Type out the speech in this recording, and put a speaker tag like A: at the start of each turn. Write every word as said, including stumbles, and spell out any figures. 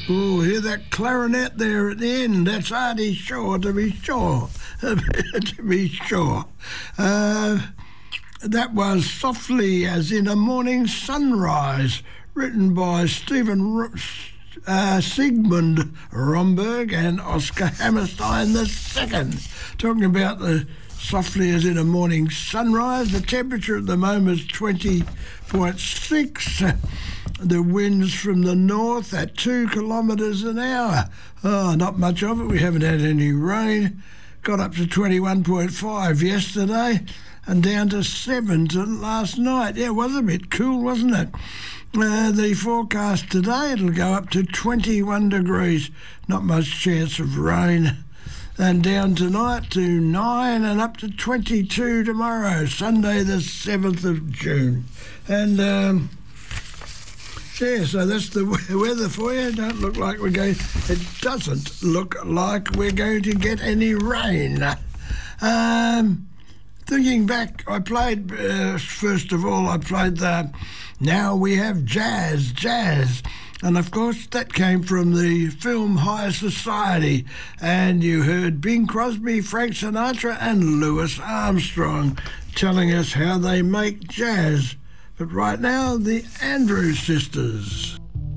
A: Oh, hear that clarinet there at the end. That's Artie Shaw, to be sure. to be sure. Uh, that was Softly as in a Morning Sunrise, written by Stephen uh, Sigmund Romberg and Oscar Hammerstein the Second. Talking about the Softly as in a Morning Sunrise. The temperature at the moment is twenty point six. The winds from the north at two kilometres an hour. Oh, not much of it. We haven't had any rain. Got up to twenty-one point five yesterday and down to seven to last night. Yeah, it was a bit cool, wasn't it? Uh, the forecast today, it'll go up to twenty-one degrees. Not much chance of rain. And down tonight to nine and up to twenty-two tomorrow, Sunday the seventh of June. And, um, yeah, so that's the weather for you. Don't look like we're going... It doesn't look like we're going to get any rain. Um, thinking back, I played, uh, first of all, I played the Now We Have Jazz, Jazz. And, of course, that came from the film High Society. And you heard Bing Crosby, Frank Sinatra and Louis Armstrong telling us how they make jazz. But right now, the Andrews Sisters.